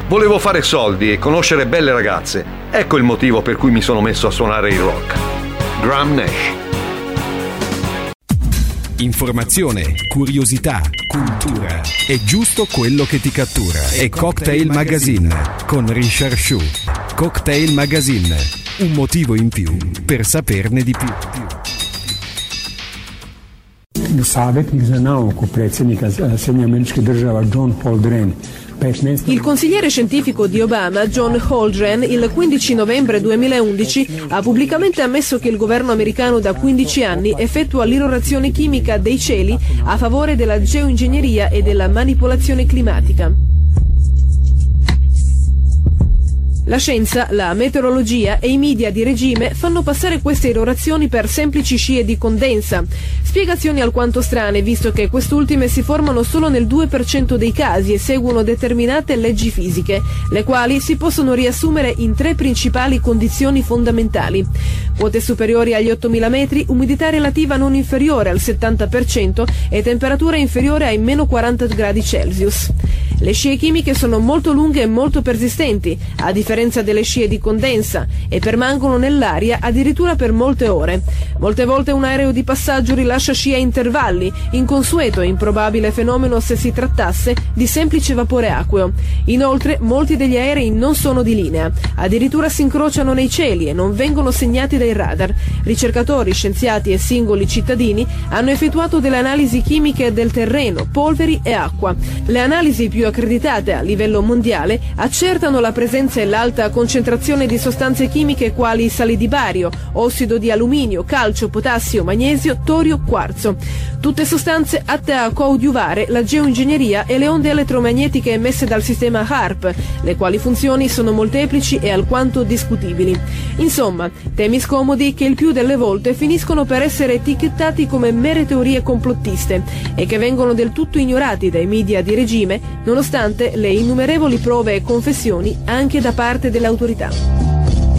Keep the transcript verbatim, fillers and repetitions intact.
Volevo fare soldi e conoscere belle ragazze. Ecco il motivo per cui mi sono messo a suonare il rock. Graham Nash. Informazione, curiosità, cultura. È giusto quello che ti cattura. È Cocktail Magazine con Richard Shu. Cocktail Magazine. Un motivo in più per saperne di più. Savjetnik za nauku predsjednika Sjedinjenih Američkih Država John Holdren. Il consigliere scientifico di Obama, John Holdren, il quindici novembre duemilaundici ha pubblicamente ammesso che il governo americano da quindici anni effettua l'irrorazione chimica dei cieli a favore della geoingegneria e della manipolazione climatica. La scienza, la meteorologia e i media di regime fanno passare queste irrorazioni per semplici scie di condensa. Spiegazioni alquanto strane, visto che quest'ultime si formano solo nel due per cento dei casi e seguono determinate leggi fisiche, le quali si possono riassumere in tre principali condizioni fondamentali: quote superiori agli ottomila metri, umidità relativa non inferiore al settanta per cento e temperatura inferiore ai meno quaranta gradi Celsius. Le scie chimiche sono molto lunghe e molto persistenti, a differenza delle scie di condensa, e permangono nell'aria addirittura per molte ore. Molte volte un aereo di passaggio rilascia scie a intervalli, inconsueto e improbabile fenomeno se si trattasse di semplice vapore acqueo. Inoltre, molti degli aerei non sono di linea, addirittura si incrociano nei cieli e non vengono segnati dai radar. Ricercatori, scienziati e singoli cittadini hanno effettuato delle analisi chimiche del terreno, polveri e acqua. Le analisi più accreditate a livello mondiale accertano la presenza e l'alta concentrazione di sostanze chimiche quali sali di bario, ossido di alluminio, calcio, potassio, magnesio, torio, quarzo. Tutte sostanze atte a coadiuvare la geoingegneria e le onde elettromagnetiche emesse dal sistema HAARP, le quali funzioni sono molteplici e alquanto discutibili. Insomma, temi scomodi che il più delle volte finiscono per essere etichettati come mere teorie complottiste e che vengono del tutto ignorati dai media di regime, nonostante le innumerevoli prove e confessioni anche da parte delle autorità.